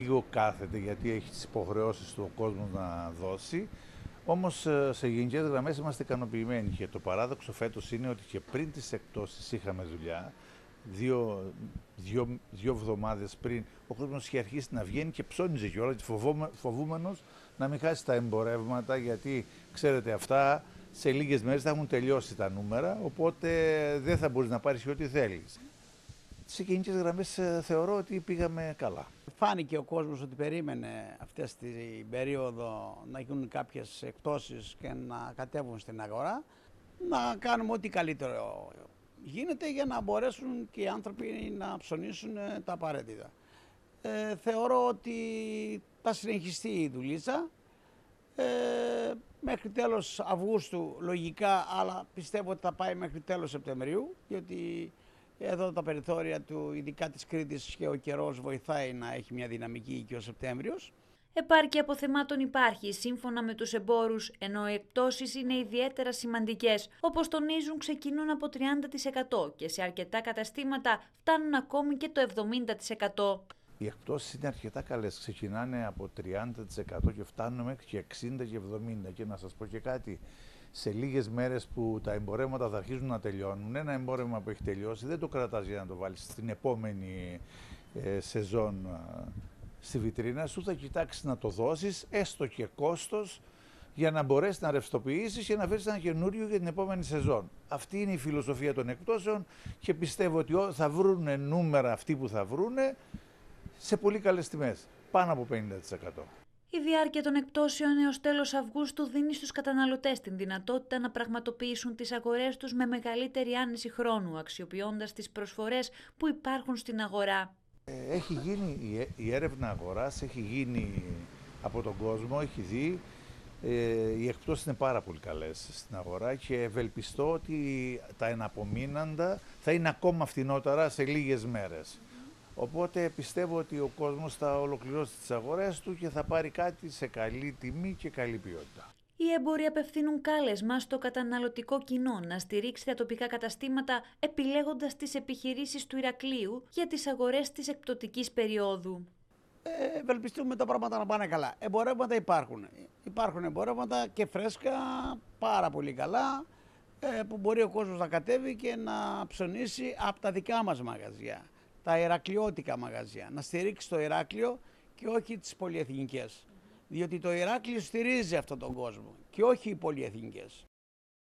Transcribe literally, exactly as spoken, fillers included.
Λίγο κάθεται γιατί έχει τις υποχρεώσεις του ο κόσμος να δώσει. Όμως σε γενικές γραμμές είμαστε ικανοποιημένοι και το παράδοξο φέτος είναι ότι και πριν τις εκπτώσεις είχαμε δουλειά. Δύο, δύο, δύο εβδομάδες πριν ο κόσμος είχε αρχίσει να βγαίνει και ψώνιζε κιόλας, φοβούμενος να μην χάσει τα εμπορεύματα, γιατί ξέρετε αυτά σε λίγες μέρες θα έχουν τελειώσει τα νούμερα, οπότε δεν θα μπορείς να πάρεις ό,τι θέλεις. Σε γενικές γραμμές θεωρώ ότι πήγαμε καλά. Φάνηκε ο κόσμος ότι περίμενε αυτή την περίοδο να γίνουν κάποιες εκπτώσεις και να κατέβουν στην αγορά. Να κάνουμε ό,τι καλύτερο γίνεται για να μπορέσουν και οι άνθρωποι να ψωνίσουν τα απαραίτητα. Ε, θεωρώ ότι θα συνεχιστεί η δουλίτσα ε, μέχρι τέλος Αυγούστου λογικά, αλλά πιστεύω ότι θα πάει μέχρι τέλος Σεπτεμβρίου, γιατί εδώ τα περιθώρια του, ειδικά της Κρήτης, και ο καιρός βοηθάει να έχει μια δυναμική και ο Σεπτέμβριος. Επάρκεια αποθεμάτων υπάρχει σύμφωνα με τους εμπόρους, ενώ οι εκπτώσεις είναι ιδιαίτερα σημαντικές. Όπως τονίζουν, ξεκινούν από τριάντα τοις εκατό και σε αρκετά καταστήματα φτάνουν ακόμη και το εβδομήντα τοις εκατό. Οι εκπτώσεις είναι αρκετά καλές, ξεκινάνε από τριάντα τοις εκατό και φτάνουν μέχρι και εξήντα και εβδομήντα. Και να σας πω και κάτι, σε λίγες μέρες που τα εμπορεύματα θα αρχίζουν να τελειώνουν, ένα εμπόρευμα που έχει τελειώσει δεν το κρατάς για να το βάλεις στην επόμενη ε, σεζόν ε, στη βιτρίνα σου, θα κοιτάξεις να το δώσεις, έστω και κόστος, για να μπορέσεις να ρευστοποιήσεις και να φέρεις ένα καινούριο για την επόμενη σεζόν. Αυτή είναι η φιλοσοφία των εκπτώσεων και πιστεύω ότι θα βρούνε νούμερα αυτοί που θα βρούνε σε πολύ καλές τιμές, πάνω από πενήντα τοις εκατό. Η διάρκεια των εκπτώσεων έως τέλος Αυγούστου δίνει στους καταναλωτές την δυνατότητα να πραγματοποιήσουν τις αγορές τους με μεγαλύτερη άνεση χρόνου, αξιοποιώντας τις προσφορές που υπάρχουν στην αγορά. Έχει γίνει, η έρευνα αγοράς έχει γίνει από τον κόσμο, έχει δει, ε, οι εκπτώσεις είναι πάρα πολύ καλές στην αγορά και ευελπιστώ ότι τα εναπομείναντα θα είναι ακόμα φθηνότερα σε λίγες μέρες. Οπότε πιστεύω ότι ο κόσμος θα ολοκληρώσει τις αγορές του και θα πάρει κάτι σε καλή τιμή και καλή ποιότητα. Οι έμποροι απευθύνουν κάλεσμα στο καταναλωτικό κοινό να στηρίξει τα τοπικά καταστήματα, επιλέγοντας τις επιχειρήσεις του Ηρακλείου για τις αγορές της εκπτωτικής περίοδου. Ε, ευελπιστούμε τα πράγματα να πάνε καλά. Εμπορεύματα υπάρχουν. Υπάρχουν εμπορεύματα και φρέσκα, πάρα πολύ καλά, ε, που μπορεί ο κόσμος να κατέβει και να ψωνίσει από τα δικά μας μαγαζιά, τα ηρακλειώτικα μαγαζιά, να στηρίξει το Ηράκλειο και όχι τις πολυεθνικές. Διότι το Ηράκλειο στηρίζει αυτόν τον κόσμο και όχι οι πολυεθνικές.